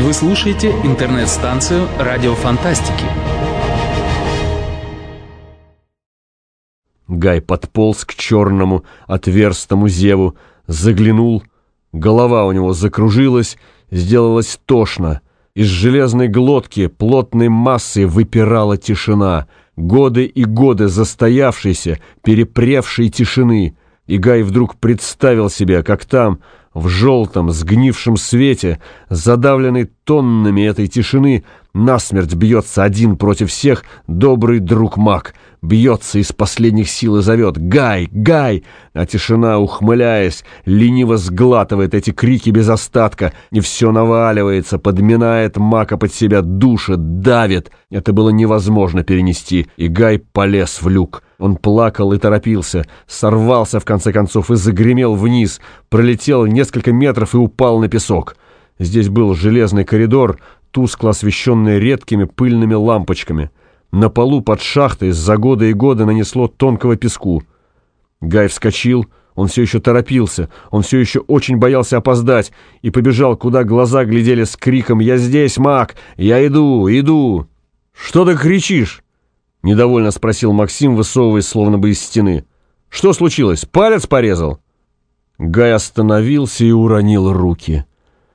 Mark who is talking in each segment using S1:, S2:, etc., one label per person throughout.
S1: Вы слушаете интернет-станцию «Радио Фантастики».
S2: Гай подполз к черному отверстому зеву, заглянул. Голова у него закружилась, сделалось тошно. Из железной глотки плотной массой выпирала тишина. Годы и годы застоявшейся, перепревшей тишины. И Гай вдруг представил себе, как там, в желтом, сгнившем свете, задавленный тоннами этой тишины, насмерть бьется один против всех добрый друг Мак. Бьется из последних сил и зовет «Гай! Гай!», а тишина, ухмыляясь, лениво сглатывает эти крики без остатка, и все наваливается, подминает Мака под себя, душит, давит. Это было невозможно перенести, и Гай полез в люк. Он плакал и торопился, сорвался в конце концов и загремел вниз, пролетел несколько метров и упал на песок. Здесь был железный коридор, тускло освещенный редкими пыльными лампочками. На полу под шахтой за годы и годы нанесло тонкого песку. Гай вскочил, он все еще торопился, он все еще очень боялся опоздать и побежал, куда глаза глядели, с криком «Я здесь, Мак! Я иду, иду!» «Что ты кричишь?» — недовольно спросил Максим, высовываясь словно бы из стены. «Что случилось? Палец порезал?» Гай остановился и уронил руки.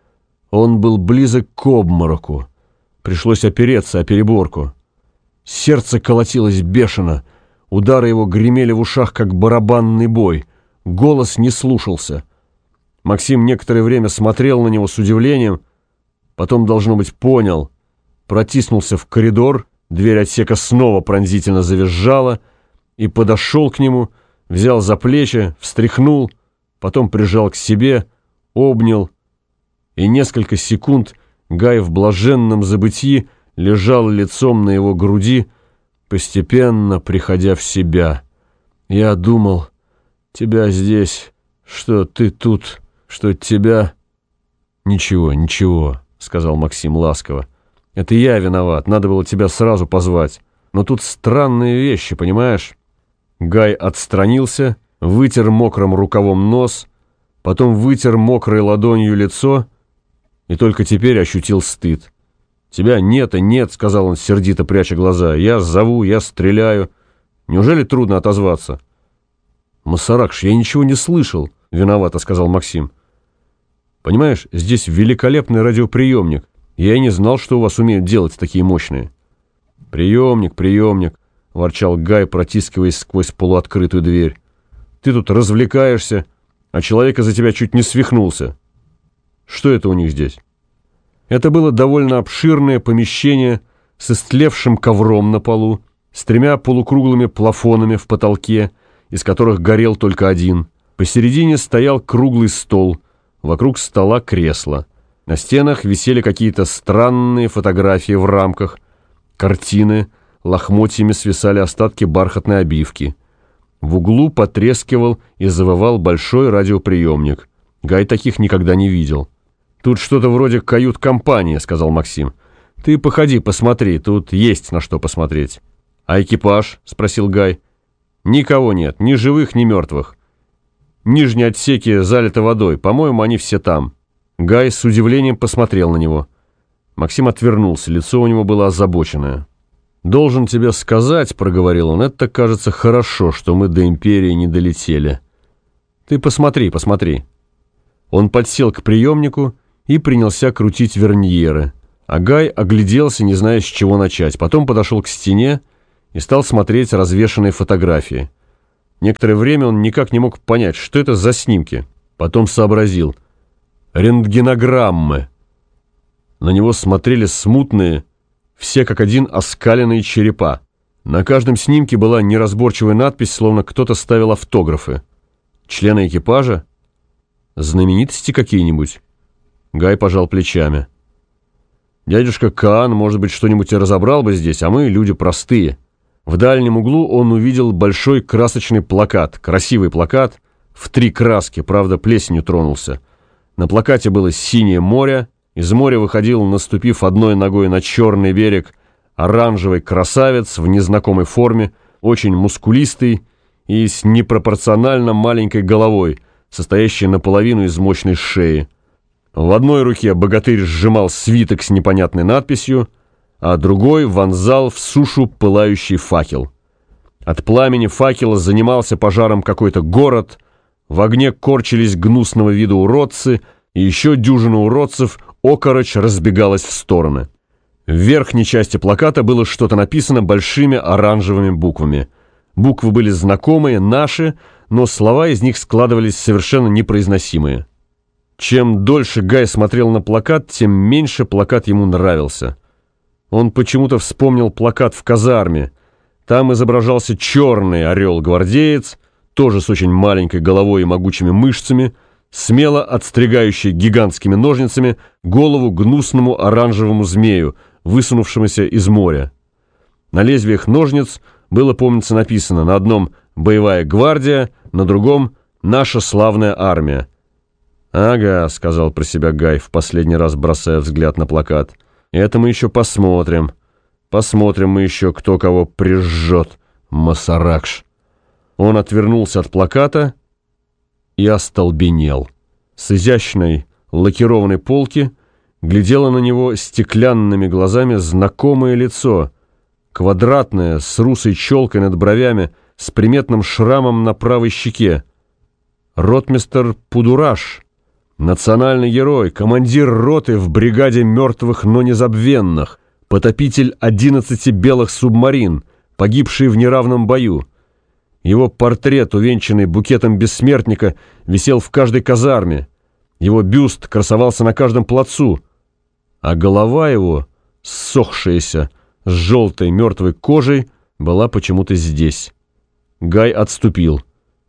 S2: Он был близок к обмороку. Пришлось опереться о переборку. Сердце колотилось бешено. Удары его гремели в ушах, как барабанный бой. Голос не слушался. Максим некоторое время смотрел на него с удивлением. Потом, должно быть, понял. Протиснулся в коридор. Дверь отсека снова пронзительно завизжала. И подошел к нему, взял за плечи, встряхнул. Потом прижал к себе, обнял. И несколько секунд Гай в блаженном забытии лежал лицом на его груди, постепенно приходя в себя. «Я думал, тебя здесь, что ты тут, что тебя...» «Ничего, ничего», — сказал Максим ласково. «Это я виноват, надо было тебя сразу позвать. Но тут странные вещи, понимаешь?» Гай отстранился, вытер мокрым рукавом нос, потом вытер мокрой ладонью лицо и только теперь ощутил стыд. «Тебя нет и нет», — сказал он, сердито пряча глаза. «Я зову, я стреляю. Неужели трудно отозваться?» «Масаракш, я ничего не слышал», — виновато сказал Максим. «Понимаешь, здесь великолепный радиоприемник. Я и не знал, что у вас умеют делать такие мощные». «Приемник», — ворчал Гай, протискиваясь сквозь полуоткрытую дверь. «Ты тут развлекаешься, а человек из-за тебя чуть не свихнулся. Что это у них здесь?» Это было довольно обширное помещение с истлевшим ковром на полу, с 3 полукруглыми плафонами в потолке, из которых горел только один. Посередине стоял круглый стол, вокруг стола кресло. На стенах висели какие-то странные фотографии в рамках, картины, лохмотьями свисали остатки бархатной обивки. В углу потрескивал и завывал большой радиоприемник. Гай таких никогда не видел. «Тут что-то вроде кают-компании», — сказал Максим. «Ты походи, посмотри, тут есть на что посмотреть». «А экипаж?» — спросил Гай. «Никого нет, ни живых, ни мертвых. Нижние отсеки залиты водой, по-моему, они все там». Гай с удивлением посмотрел на него. Максим отвернулся, лицо у него было озабоченное. «Должен тебе сказать», — проговорил он, — «это, кажется, хорошо, что мы до империи не долетели. Ты посмотри, посмотри». Он подсел к приемнику и принялся крутить верньеры. А Гай огляделся, не зная, с чего начать. Потом подошел к стене и стал смотреть развешанные фотографии. Некоторое время он никак не мог понять, что это за снимки. Потом сообразил. Рентгенограммы. На него смотрели смутные, все как один оскаленные черепа. На каждом снимке была неразборчивая надпись, словно кто-то ставил автографы. Члены экипажа? Знаменитости какие-нибудь? Гай пожал плечами. Дядюшка Каан, может быть, что-нибудь и разобрал бы здесь, а мы люди простые. В дальнем углу он увидел большой красочный плакат, красивый плакат, в 3 краски, правда, плесенью тронулся. На плакате было синее море, из моря выходил, наступив одной ногой на черный берег, оранжевый красавец в незнакомой форме, очень мускулистый и с непропорционально маленькой головой, состоящей наполовину из мощной шеи. В одной руке богатырь сжимал свиток с непонятной надписью, а другой вонзал в сушу пылающий факел. От пламени факела занимался пожаром какой-то город, в огне корчились гнусного вида уродцы, и еще дюжина уродцев окороч разбегалась в стороны. В верхней части плаката было что-то написано большими оранжевыми буквами. Буквы были знакомые, наши, но слова из них складывались совершенно непроизносимые. Чем дольше Гай смотрел на плакат, тем меньше плакат ему нравился. Он почему-то вспомнил плакат в казарме. Там изображался черный орел-гвардеец, тоже с очень маленькой головой и могучими мышцами, смело отстригающий гигантскими ножницами голову гнусному оранжевому змею, высунувшемуся из моря. На лезвиях ножниц было, помнится, написано на одном «Боевая гвардия», на другом «Наша славная армия». «Ага», — сказал про себя Гай, в последний раз бросая взгляд на плакат. «Это мы еще посмотрим. Посмотрим мы еще, кто кого прижжет, Масаракш». Он отвернулся от плаката и остолбенел. С изящной лакированной полки глядело на него стеклянными глазами знакомое лицо, квадратное, с русой челкой над бровями, с приметным шрамом на правой щеке. Ротмистр Пудураш, национальный герой, командир роты в бригаде мертвых, но незабвенных, потопитель 11 белых субмарин, погибший в неравном бою. Его портрет, увенчанный букетом бессмертника, висел в каждой казарме. Его бюст красовался на каждом плацу, а голова его, ссохшаяся, с желтой мертвой кожей, была почему-то здесь. Гай отступил.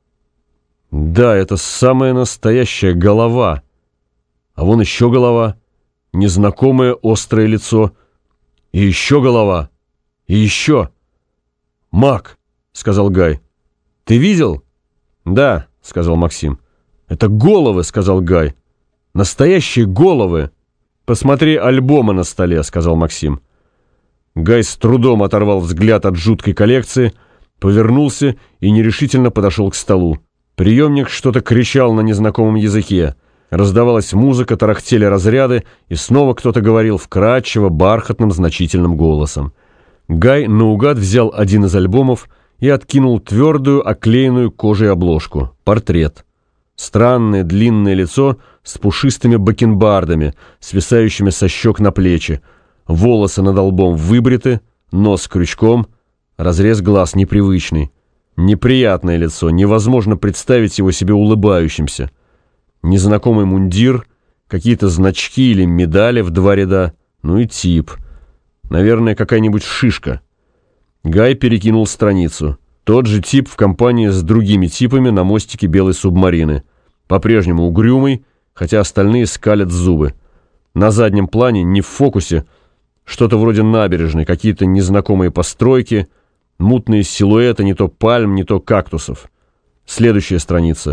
S2: Да, это самая настоящая голова. А вон еще голова, незнакомое острое лицо. И еще голова. И еще. «Мак», — сказал Гай. «Ты видел?» «Да», — сказал Максим. «Это головы», — сказал Гай. «Настоящие головы». «Посмотри альбомы на столе», — сказал Максим. Гай с трудом оторвал взгляд от жуткой коллекции, повернулся и нерешительно подошел к столу. Приемник что-то кричал на незнакомом языке. Раздавалась музыка, тарахтели разряды, и снова кто-то говорил вкрадчиво, бархатным, значительным голосом. Гай наугад взял один из альбомов и откинул твердую, оклеенную кожей обложку. Портрет. Странное длинное лицо с пушистыми бакенбардами, свисающими со щек на плечи. Волосы над лбом выбриты, нос крючком, разрез глаз непривычный. Неприятное лицо, невозможно представить его себе улыбающимся. Незнакомый мундир, какие-то значки или медали в 2 ряда, ну и тип. Наверное, какая-нибудь шишка. Гай перекинул страницу. Тот же тип в компании с другими типами на мостике белой субмарины. По-прежнему угрюмый, хотя остальные скалят зубы. На заднем плане, не в фокусе, что-то вроде набережной, какие-то незнакомые постройки, мутные силуэты не то пальм, не то кактусов. Следующая страница.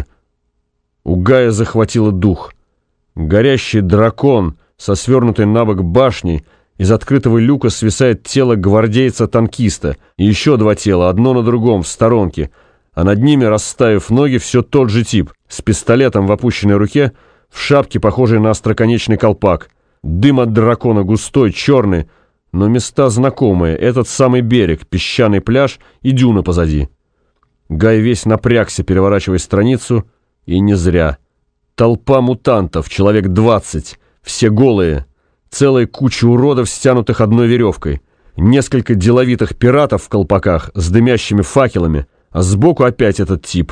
S2: У Гая захватило дух. Горящий дракон со свернутой на бок башней. Из открытого люка свисает тело гвардейца-танкиста и еще 2 тела, одно на другом, в сторонке, а над ними, расставив ноги, все тот же тип, с пистолетом в опущенной руке, в шапке, похожей на остроконечный колпак. Дым от дракона густой, черный, но места знакомые, этот самый берег, песчаный пляж и дюна позади. Гай весь напрягся, переворачивая страницу, и не зря. Толпа мутантов, человек 20, все голые. Целая куча уродов, стянутых одной веревкой. Несколько деловитых пиратов в колпаках с дымящими факелами, а сбоку опять этот тип.